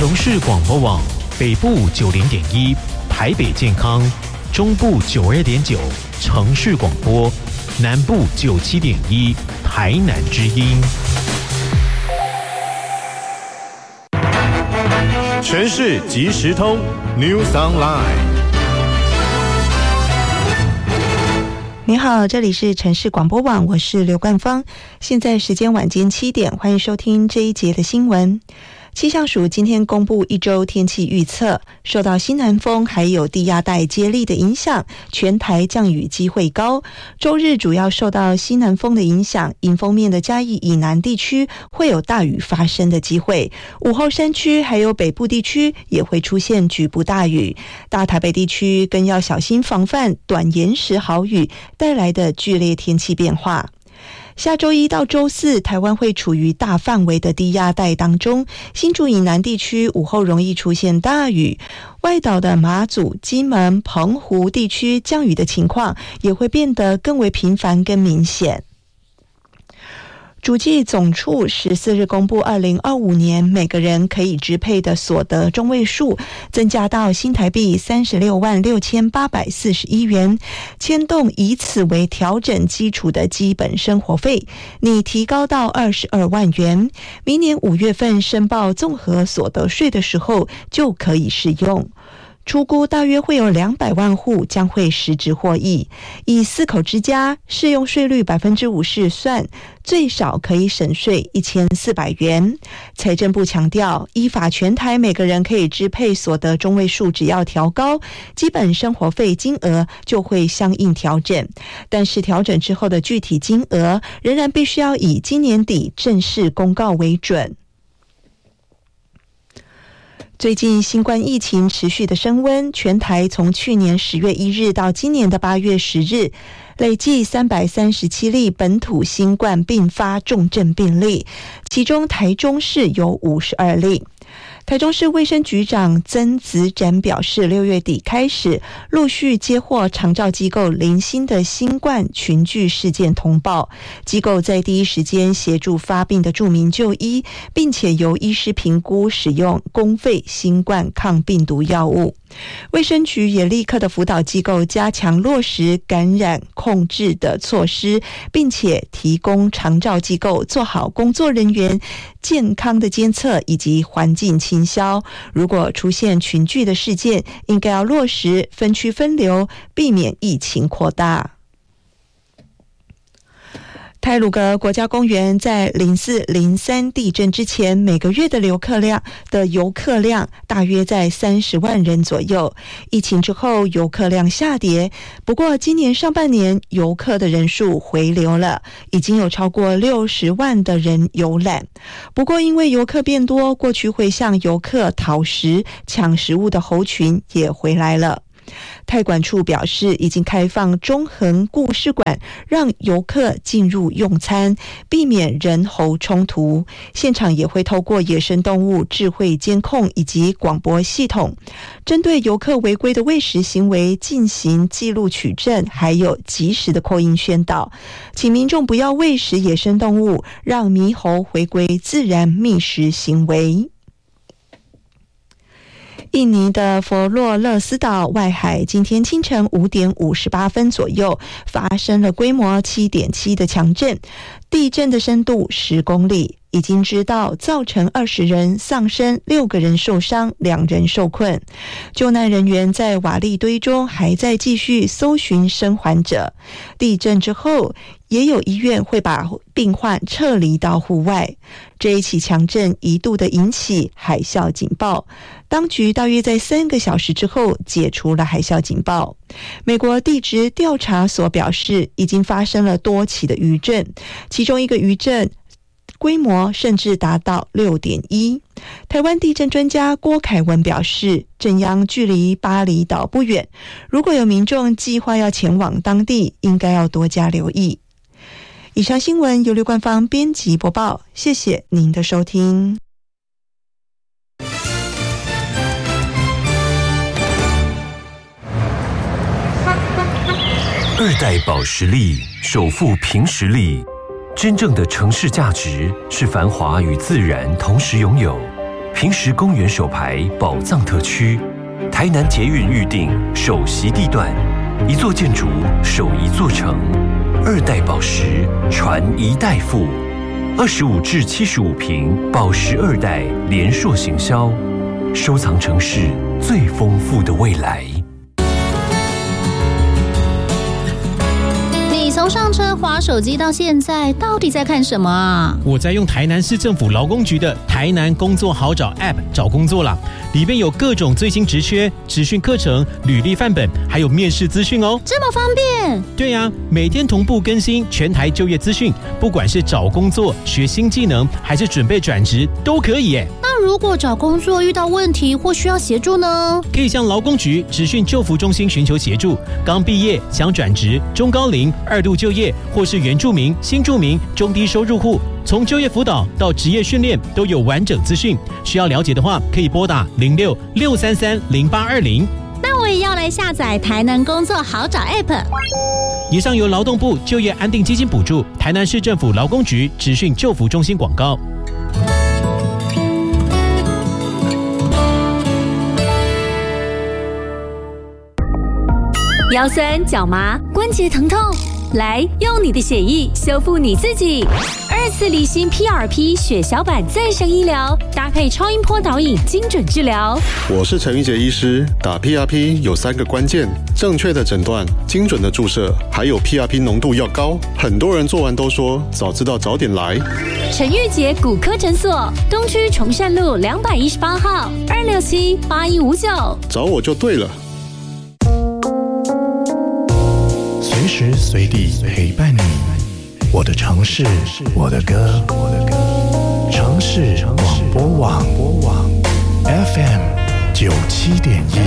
城市广播网北部90.1，台北健康，中部92.9，城市广播，南部97.1，台南之音。 城市即时通 News Online。 你好，这里是城市广播网，我是刘冠芳。现在时间晚间7点，欢迎收听这一节的新闻。气象署今天公布一周天气预测，受到西南风还有低压带接力的影响，全台降雨机会高。周日主要受到西南风的影响，迎风面的嘉义以南地区会有大雨发生的机会，午后山区还有北部地区也会出现局部大雨，大台北地区更要小心防范短延时豪雨带来的剧烈天气变化。下周一到周四，台湾会处于大范围的低压带当中，新竹以南地区午后容易出现大雨，外岛的马祖、金门、澎湖地区降雨的情况也会变得更为频繁跟明显。主计总处14日公布2025年每个人可以支配的所得中位数增加到新台币366841元，牵动以此为调整基础的基本生活费拟提高到22万元，明年5月份申报综合所得税的时候就可以适用。初估大约会有200万户将会实质获益，以4口之家适用税率50%算，最少可以省税1400元。财政部强调，依法全台每个人可以支配所得中位数只要调高，基本生活费金额就会相应调整，但是调整之后的具体金额仍然必须要以今年底正式公告为准。最近新冠疫情持续的升温，全台从去年10月1日到今年的8月10日，累计337例本土新冠并发重症病例，其中台中市有52例。台中市卫生局长曾子展表示，6月底开始陆续接获长照机构零星的新冠群聚事件通报，机构在第一时间协助发病的住民就医，并且由医师评估使用公费新冠抗病毒药物。卫生局也立刻的辅导机构加强落实感染控制的措施，并且提供长照机构做好工作人员健康的监测以及环境清消。如果出现群聚的事件，应该要落实分区分流，避免疫情扩大。太鲁阁国家公园在04、03地震之前，每个月的游客量大约在30万人左右。疫情之后，游客量下跌，不过今年上半年游客的人数回流了，已经有超过60万的人游览。不过因为游客变多，过去会向游客讨食、抢食物的猴群也回来了。太管处表示，已经开放中横故事馆，让游客进入用餐，避免人猴冲突。现场也会透过野生动物智慧监控以及广播系统，针对游客违规的喂食行为进行记录取证，还有及时的扩音宣导，请民众不要喂食野生动物，让猕猴回归自然觅食行为。印尼的佛罗勒斯岛外海今天清晨5点58分左右发生了规模7.7的强震，地震的深度10公里，已经知道造成20人丧生，6个人受伤，2人受困。救难人员在瓦砾堆中还在继续搜寻生还者。地震之后，也有医院会把病患撤离到户外。这一起强震一度的引起海啸警报，当局大约在3个小时之后解除了海啸警报。美国地质调查所表示，已经发生了多起的余震，其中一个余震规模甚至达到6.1。台湾地震专家郭凯文表示，震央距离巴厘岛不远，如果有民众计划要前往当地，应该要多加留意。以上新闻由刘冠芳编辑播报，谢谢您的收听。 2代保时力，首富凭实力。真正的城市价值是繁华与自然同时拥有， 平时公园首排宝藏特区，台南捷运预定首席地段，一座建筑守一座城，二代宝石传一代富，25至75坪宝石二代联硕行销，收藏城市最丰富的未来。 从上车滑手机到现在，到底在看什么啊？ 我在用台南市政府劳工局的台南工作好找 App 找工作啦，里面有各种最新职缺、职训课程、履历范本，还有面试资讯哦。 这么方便？ 对呀，每天同步更新全台就业资讯，不管是找工作、学新技能，还是准备转职，都可以耶。 那如果找工作遇到问题或需要协助呢？ 可以向劳工局职训就服中心寻求协助。刚毕业想转职、中高龄、2度就业，或是原住民、新住民、中低收入户，从就业辅导到职业训练都有完整资讯。需要了解的话，可以拨打06-633-0820。 那我也要来下载台南工作好找 App。 以上由劳动部就业安定基金补助，台南市政府劳工局职训就服中心广告。 腰酸、脚麻、关节疼痛，来用你的血液修复你自己。2次离心 PRP 血小板再生医疗，搭配超音波导引精准治疗。 我是陈玉杰医师，打 PRP 有3个关键：正确的诊断、精准的注射，还有 PRP 浓度要高。很多人做完都说早知道早点来。 陈玉杰骨科诊所，东区崇善路218号，267-8159， 找我就对了。 随时随地陪伴你，我的城市，我的歌，城市广播网 FM 97.1。